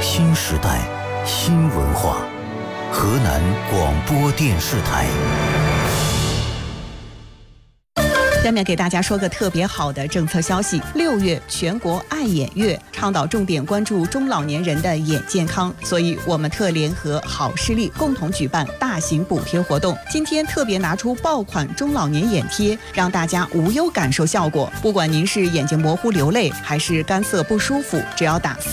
新时代新文化，河南广播电视台。 下面给大家说个特别好的政策消息：6月全国爱眼月，倡导重点关注中老年人的眼健康，所以我们特联合好视力共同举办大型补贴活动。今天特别拿出爆款中老年眼贴，让大家无忧感受效果。不管您是眼睛模糊流泪，还是干涩不舒服，只要打